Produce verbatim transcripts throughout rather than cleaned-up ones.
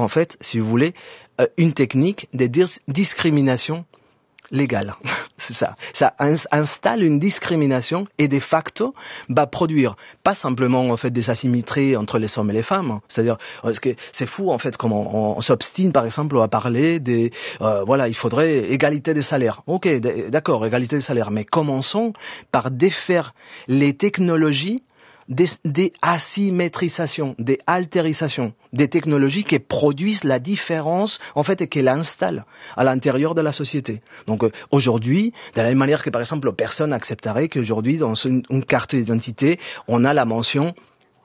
en fait, si vous voulez, euh, une technique de dis- discrimination légale. C'est ça. Ça ins- installe une discrimination et de facto va produire pas simplement en fait des asymétries entre les hommes et les femmes. C'est-à-dire parce que c'est fou en fait comment on, on s'obstine par exemple à parler des euh, voilà il faudrait égalité des salaires. Ok d- d'accord égalité des salaires, mais commençons par défaire les technologies des, des asymétrisations, des altérisations, des technologies qui produisent la différence, en fait, et qui l'installent à l'intérieur de la société. Donc, euh, aujourd'hui, de la même manière que, par exemple, personne accepterait qu'aujourd'hui, dans une, une carte d'identité, on a la mention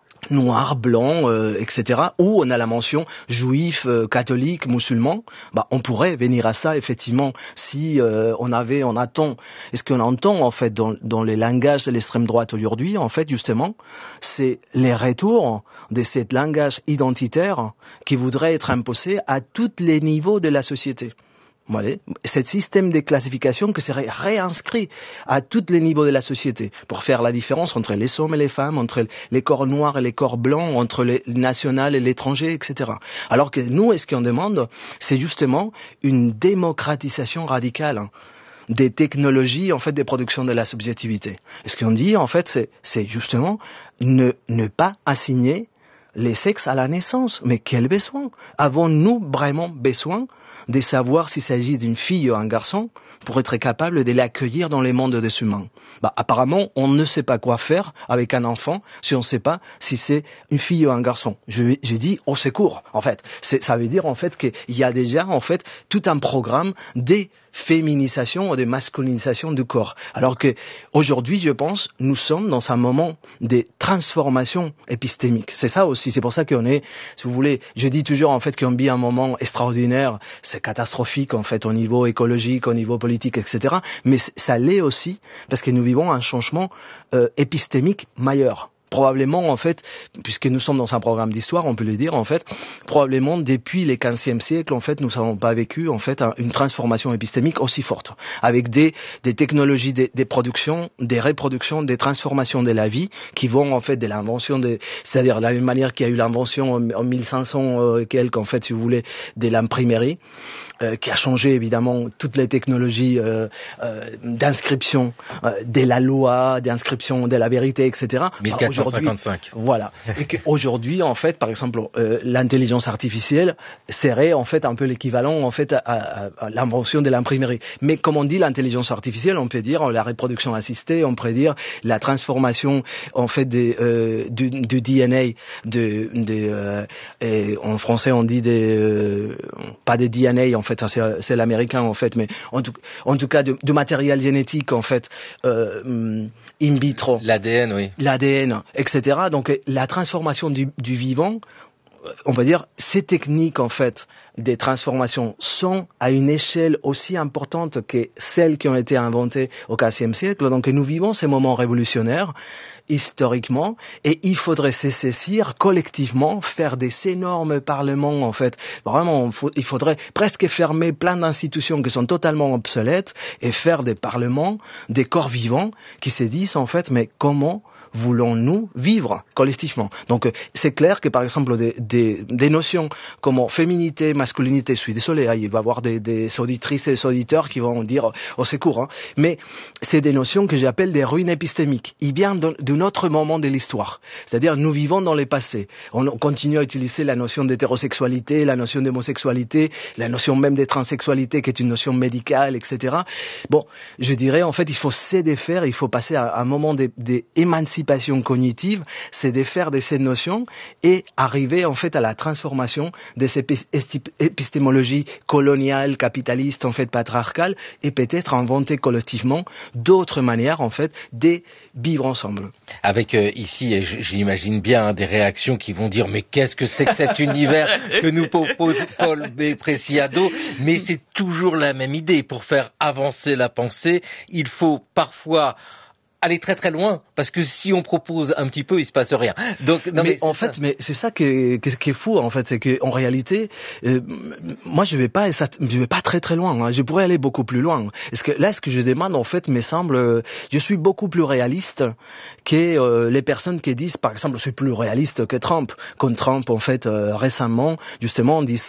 noir, blanc, euh, et cetera, où on a la mention juif, euh, catholique, musulman, bah, on pourrait venir à ça, effectivement, si euh, on avait, on attend, et ce qu'on entend, en fait, dans, dans les langages de l'extrême droite aujourd'hui, en fait, justement, c'est les retours de ce langage identitaire qui voudrait être imposé à tous les niveaux de la société. Voilà. Ce système de classification qui serait réinscrit à tous les niveaux de la société pour faire la différence entre les hommes et les femmes, entre les corps noirs et les corps blancs, entre les nationaux et l'étranger, et cetera. Alors que nous, ce qu'on demande, c'est justement une démocratisation radicale des technologies, en fait, des productions de la subjectivité. Et ce qu'on dit, en fait, c'est, c'est justement ne, ne pas assigner les sexes à la naissance. Mais quel besoin? Avons-nous vraiment besoin de savoir s'il s'agit d'une fille ou un garçon pour être capable de l'accueillir dans les mondes des humains? Bah, apparemment, on ne sait pas quoi faire avec un enfant si on ne sait pas si c'est une fille ou un garçon. Je, j'ai dit au secours, en fait. C'est, ça veut dire, en fait, qu'il y a déjà, en fait, tout un programme des féminisation ou de masculinisation du corps. Alors que aujourd'hui, je pense, nous sommes dans un moment de transformation épistémique. C'est ça aussi. C'est pour ça qu'on est, si vous voulez, je dis toujours en fait qu'on vit un moment extraordinaire. C'est catastrophique en fait au niveau écologique, au niveau politique, et cetera. Mais ça l'est aussi parce que nous vivons un changement euh, épistémique majeur. Probablement, en fait, puisque nous sommes dans un programme d'histoire, on peut le dire, en fait, probablement depuis le quinzième siècle, en fait, nous n'avons pas vécu, en fait, une transformation épistémique aussi forte, avec des, des technologies, des, des productions, des reproductions, des transformations de la vie qui vont, en fait, de l'invention de, c'est-à-dire de la même manière qu'il y a eu l'invention en, en mille cinq cents euh, quelques, en fait, si vous voulez, de l'imprimerie, euh, qui a changé, évidemment, toutes les technologies euh, euh, d'inscription euh, de la loi, d'inscription de la vérité, et cetera. mille quatre cent cinquante-cinq. Voilà. Et qu'aujourd'hui, en fait, par exemple, euh, l'intelligence artificielle serait en fait un peu l'équivalent en fait à, à, à l'invention de l'imprimerie. Mais comme on dit l'intelligence artificielle, on peut dire la reproduction assistée, on pourrait dire la transformation en fait des, euh, du, du D N A, de, de euh, et en français on dit des euh, pas des D N A en fait, ça c'est, c'est l'américain en fait, mais en tout, en tout cas de, de matériel génétique en fait, euh, in vitro. L'A D N, oui. L'A D N, et cetera. Donc la transformation du, du vivant, on va dire, ces techniques en fait des transformations sont à une échelle aussi importante que celles qui ont été inventées au quinzième siècle. Donc nous vivons ces moments révolutionnaires historiquement, et il faudrait se saisir collectivement, faire des énormes parlements en fait. Vraiment, il faudrait presque fermer plein d'institutions qui sont totalement obsolètes et faire des parlements, des corps vivants qui se disent en fait, mais comment voulons-nous vivre collectivement? Donc c'est clair que par exemple des, des, des notions comme féminité, masculinité, je suis désolé, hein, il va y avoir des, des auditrices et des auditeurs qui vont dire au secours, hein, mais c'est des notions que j'appelle des ruines épistémiques. Il vient d'un autre moment de l'histoire, c'est-à-dire nous vivons dans le passé. On continue à utiliser la notion d'hétérosexualité, la notion d'homosexualité, la notion même de transsexualité qui est une notion médicale, et cetera. Bon, je dirais en fait il faut se défaire, il faut passer à un moment d'émancipation cognitive, c'est de faire de ces notions et arriver en fait à la transformation de ces épistémologies coloniales, capitalistes, en fait patriarcales, et peut-être inventer collectivement d'autres manières en fait de vivre ensemble. Avec euh, ici, et j'imagine bien hein, des réactions qui vont dire mais qu'est-ce que c'est que cet univers que nous propose Paul B. Preciado, mais c'est toujours la même idée. Pour faire avancer la pensée, il faut parfois aller très très loin, parce que si on propose un petit peu, il se passe rien. Donc, non, mais, mais en fait, ça. mais c'est ça qui est, qui, est, qui est fou en fait, c'est que en réalité, euh, moi je vais pas, je vais pas très très loin. Hein. Je pourrais aller beaucoup plus loin. Est-ce que là, ce que je demande en fait, me semble, je suis beaucoup plus réaliste que euh, les personnes qui disent, par exemple, je suis plus réaliste que Trump. Comme Trump en fait euh, récemment, justement, dit